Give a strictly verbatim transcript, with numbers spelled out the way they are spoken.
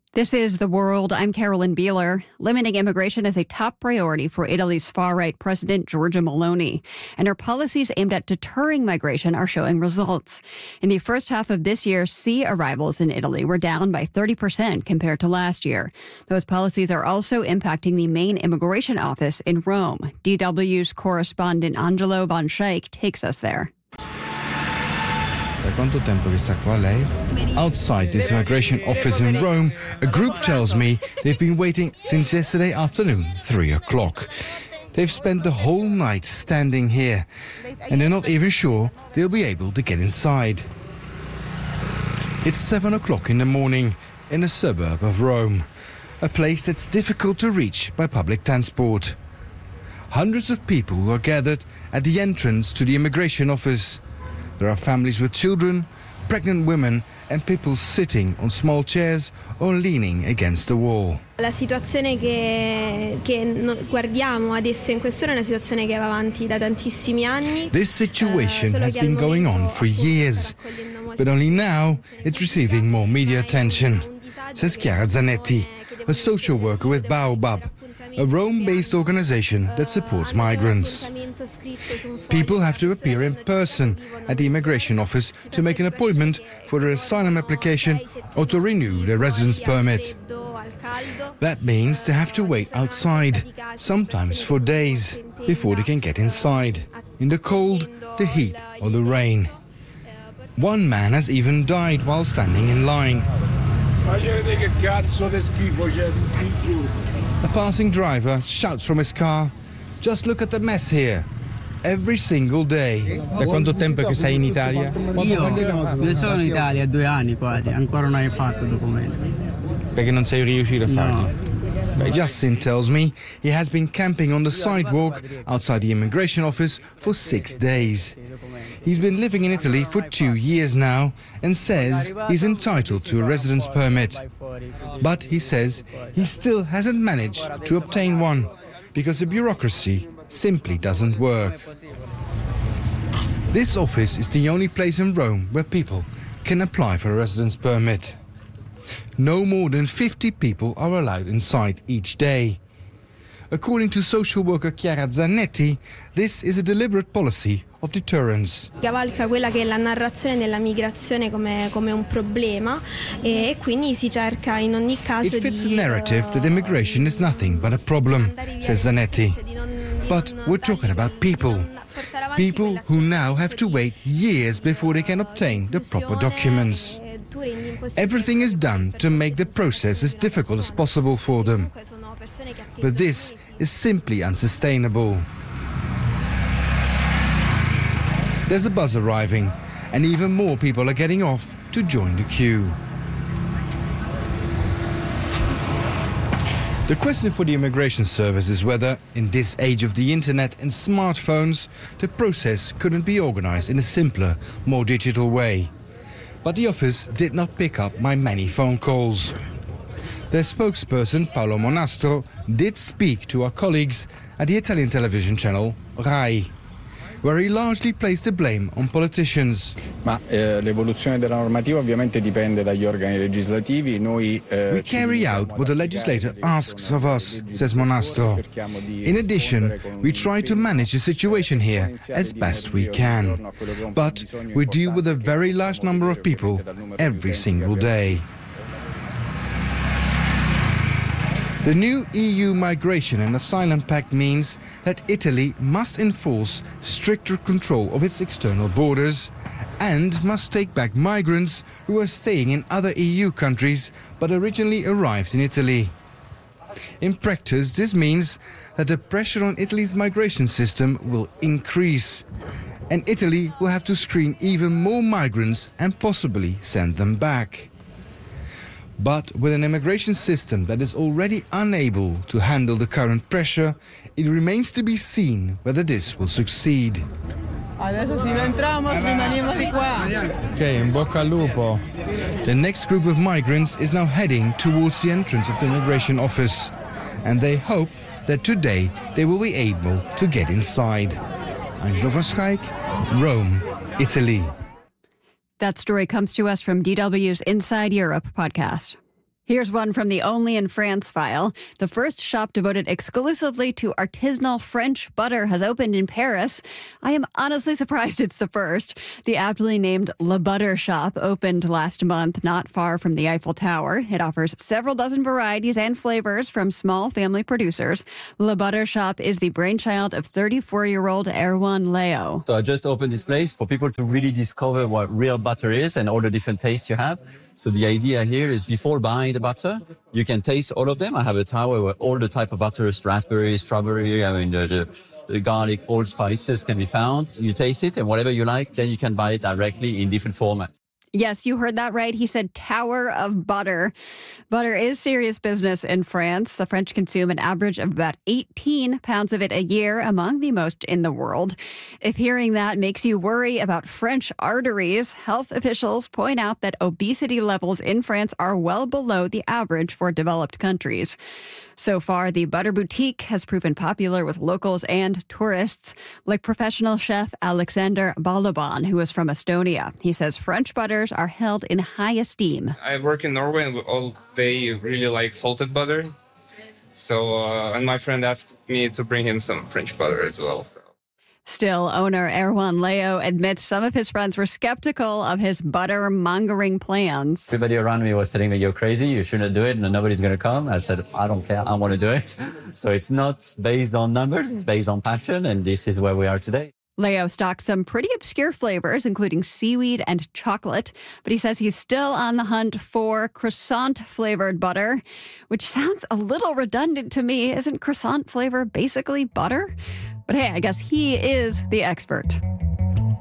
This is The World. I'm Carolyn Beeler. Limiting immigration is a top priority for Italy's far-right President Giorgia Meloni, and her policies aimed at deterring migration are showing results. In the first half of this year, sea arrivals in Italy were down by thirty percent compared to last year. Those policies are also impacting the main immigration office in Rome. D W's correspondent Angelo Von Schaik takes us there. Da quanto tempo che sta qua lei? Outside this immigration office in Rome, a group tells me they've been waiting since yesterday afternoon, three o'clock. They've spent the whole night standing here, and they're not even sure they'll be able to get inside. It's seven o'clock in the morning in a suburb of Rome, a place that's difficult to reach by public transport. Hundreds of people are gathered at the entrance to the immigration office. There are families with children, pregnant women and people sitting on small chairs or leaning against the wall. La situazione che, che guardiamo adesso in quest'ora è una situazione che va avanti da tantissimi anni. This situation has been going on for years, but only now it's receiving more media attention, says Chiara Zanetti, a social worker with Baobab, a Rome-based organization that supports migrants. People have to appear in person at the immigration office to make an appointment for their asylum application or to renew their residence permit. That means they have to wait outside, sometimes for days, before they can get inside, in the cold, the heat or the rain. One man has even died while standing in line. A passing driver shouts from his car, "Just look at the mess here." Every single day. Da quanto tempo che sei in Italia? Io sono in Italia due anni quasi, ancora non hai fatto documenti. Perché non sei riuscito a farli? No. Yassin tells me he has been camping on the sidewalk outside the immigration office for six days. He's been living in Italy for two years now and says he's entitled to a residence permit. But he says he still hasn't managed to obtain one because the bureaucracy simply doesn't work. This office is the only place in Rome where people can apply for a residence permit. No more than fifty people are allowed inside each day. According to social worker Chiara Zanetti, this is a deliberate policy of deterrence. Cavalca quella che è la narrazione della migrazione come, come un problema e quindi si cerca in ogni caso It fits di... the narrative that immigration is nothing but a problem, says Zanetti. But we're talking about people. People who now have to wait years before they can obtain the proper documents. Everything is done to make the process as difficult as possible for them. But this is simply unsustainable. There's a bus arriving, and even more people are getting off to join the queue. The question for the immigration service is whether, in this age of the internet and smartphones, the process couldn't be organized in a simpler, more digital way. But the office did not pick up my many phone calls. Their spokesperson, Paolo Monastro, did speak to our colleagues at the Italian television channel Rai, where he largely placed the blame on politicians. Ma eh, l'evoluzione della normativa ovviamente dipende dagli organi legislativi. Noi eh, We carry out what the legislator asks of us, says Monastro. In addition, we try to manage the situation here as best we can. But we deal with a very large number of people every single day. The new E U Migration and Asylum Pact means that Italy must enforce stricter control of its external borders and must take back migrants who are staying in other E U countries but originally arrived in Italy. In practice, this means that the pressure on Italy's migration system will increase, and Italy will have to screen even more migrants and possibly send them back. But with an immigration system that is already unable to handle the current pressure, it remains to be seen whether this will succeed. Adesso si entriamo, rimaniamo di qua. Okay, in bocca al lupo. The next group of migrants is now heading towards the entrance of the immigration office, and they hope that today they will be able to get inside. Angelo Von Schaik, Rome, Italy. That story comes to us from D W's Inside Europe podcast. Here's one from the Only in France file. The first shop devoted exclusively to artisanal French butter has opened in Paris. I am honestly surprised it's the first. The aptly named Le Butter Shop opened last month, not far from the Eiffel Tower. It offers several dozen varieties and flavors from small family producers. Le Butter Shop is the brainchild of thirty-four-year-old Erwan Leo. So I just opened this place for people to really discover what real butter is and all the different tastes you have. So the idea here is before buying the butter, you can taste all of them. I have a tower where all the type of butters, raspberry, strawberry, I mean, the, the, the garlic, all spices can be found. You taste it, and whatever you like, then you can buy it directly in different formats. Yes, you heard that right. He said tower of butter. Butter is serious business in France. The French consume an average of about eighteen pounds of it a year, among the most in the world. If hearing that makes you worry about French arteries, health officials point out that obesity levels in France are well below the average for developed countries. So far, the Butter Boutique has proven popular with locals and tourists, like professional chef Alexander Balaban, who is from Estonia. He says French butters are held in high esteem. I work in Norway, and all they really like salted butter. So, uh, and my friend asked me to bring him some French butter as well. So. Still, owner Erwan Leo admits some of his friends were skeptical of his butter mongering plans. Everybody around me was telling me, you're crazy, you shouldn't do it, and nobody's going to come. I said, I don't care, I want to do it. So it's not based on numbers, it's based on passion, and this is where we are today. Leo stocks some pretty obscure flavors, including seaweed and chocolate, but he says he's still on the hunt for croissant-flavored butter, which sounds a little redundant to me. Isn't croissant flavor basically butter? But hey, I guess he is the expert.